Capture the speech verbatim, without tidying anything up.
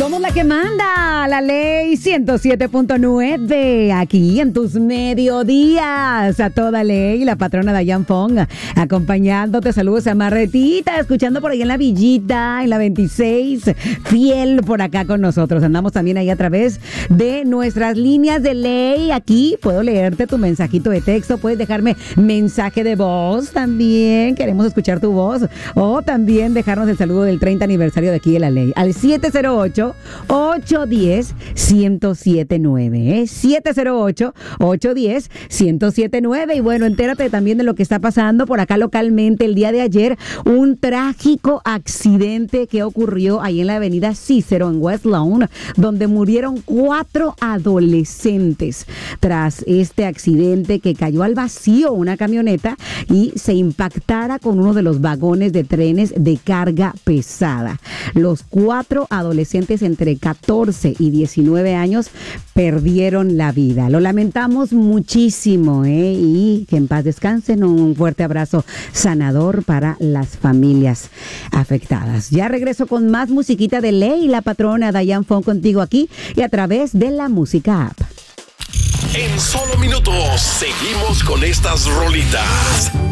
Somos la que manda, la ley ciento siete punto nueve, aquí en tus mediodías, a toda ley, la patrona Dayan Fong, acompañándote. Saludos a Marretita, escuchando por ahí en la Villita, en la veintiséis, fiel por acá con nosotros. Andamos también ahí a través de nuestras líneas de ley. Aquí puedo leerte tu mensajito de texto, puedes dejarme mensaje de voz también, queremos escuchar tu voz, o también dejarnos el saludo del treinta aniversario de aquí de la ley, al siete cero ocho, ocho uno cero, uno cero siete nueve, ¿eh? siete cero ocho, ocho uno cero, uno cero siete nueve. Y bueno, entérate también de lo que está pasando por acá localmente. El día de ayer, un trágico accidente que ocurrió ahí en la avenida Cícero, en West Lawn, donde murieron cuatro adolescentes tras este accidente que cayó al vacío una camioneta y se impactara con uno de los vagones de trenes de carga pesada. Los cuatro adolescentes entre catorce y diecinueve años perdieron la vida. Lo lamentamos muchísimo, ¿eh? Y que en paz descansen. Un fuerte abrazo sanador para las familias afectadas. Ya regreso con más musiquita de ley, la patrona Dayan Fong contigo aquí y a través de la Música App. En solo minutos seguimos con estas rolitas.